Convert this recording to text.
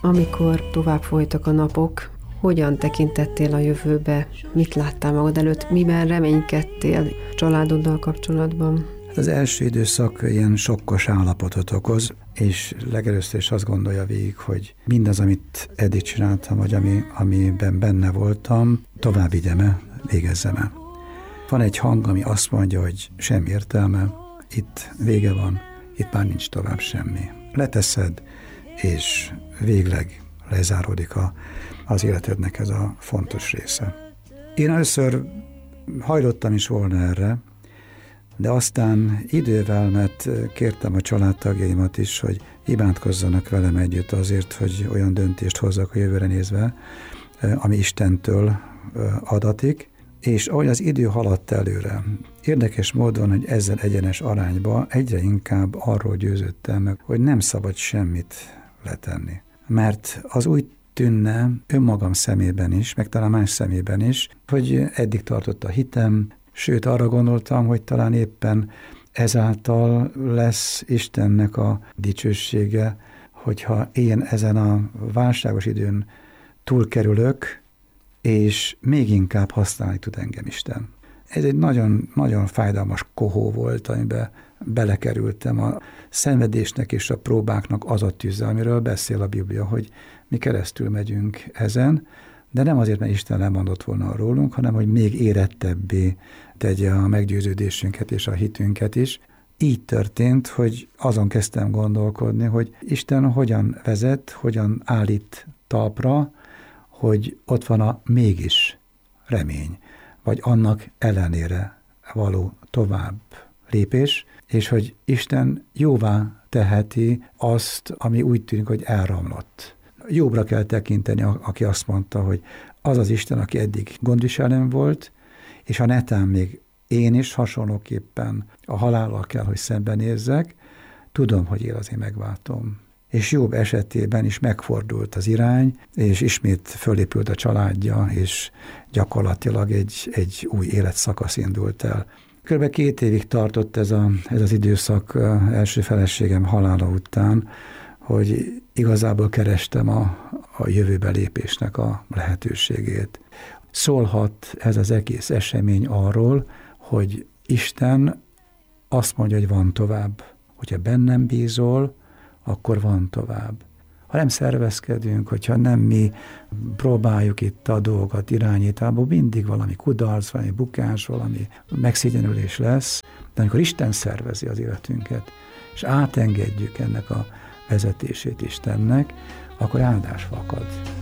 Amikor tovább folytak a napok, hogyan tekintettél a jövőbe? Mit láttál magad előtt? Miben reménykedtél családoddal kapcsolatban? Az első időszak ilyen sokkos állapotot okoz, és legelőször is azt gondolja végig, hogy mindaz, amit eddig csináltam, vagy amiben benne voltam, tovább vigyem-e, végezzem-e. Van egy hang, ami azt mondja, hogy semmi értelme, itt vége van, itt már nincs tovább semmi. Leteszed, és végleg lezáródik az életednek ez a fontos része. Én először hajlottam is volna erre, de aztán idővel, mert kértem a családtagjaimat is, hogy imádkozzanak velem együtt azért, hogy olyan döntést hozzak a jövőre nézve, ami Istentől adatik, és ahogy az idő haladt előre, érdekes módon, hogy ezzel egyenes arányba egyre inkább arról győződtem meg, hogy nem szabad semmit letenni. Mert az úgy tűnne önmagam szemében is, meg talán más szemében is, hogy eddig tartott a hitem, sőt arra gondoltam, hogy talán éppen ezáltal lesz Istennek a dicsősége, hogyha én ezen a válságos időn túlkerülök, és még inkább használni tud engem Isten. Ez egy nagyon, nagyon fájdalmas kohó volt, amiben belekerültem. A szenvedésnek és a próbáknak az a tűze, amiről beszél a Biblia, hogy mi keresztül megyünk ezen, de nem azért, mert Isten lemondott volna rólunk, hanem hogy még érettebbé tegye a meggyőződésünket és a hitünket is. Így történt, hogy azon kezdtem gondolkodni, hogy Isten hogyan vezet, hogyan állít talpra, hogy ott van a mégis remény, vagy annak ellenére való tovább lépés, és hogy Isten jóvá teheti azt, ami úgy tűnik, hogy elromlott. Jobbra kell tekinteni, aki azt mondta, hogy az az Isten, aki eddig gondviselőm volt, és ha netán még én is hasonlóképpen a halállal kell, hogy szembenézzek, tudom, hogy él az én megváltom. És Jobb esetében is megfordult az irány, és ismét fölépült a családja, és gyakorlatilag egy új életszakasz indult el. Körülbelül 2 évig tartott ez az időszak első feleségem halála után, hogy igazából kerestem a jövőbe lépésnek a lehetőségét. Szólhat ez az egész esemény arról, hogy Isten azt mondja, hogy van tovább. Hogyha bennem bízol, akkor van tovább. Ha nem szervezkedünk, hogyha nem mi próbáljuk itt a dolgokat irányítani, mindig valami kudarc, valami bukás, valami megszégyenülés lesz, de amikor Isten szervezi az életünket, és átengedjük ennek a vezetését Istennek, akkor áldás fakad.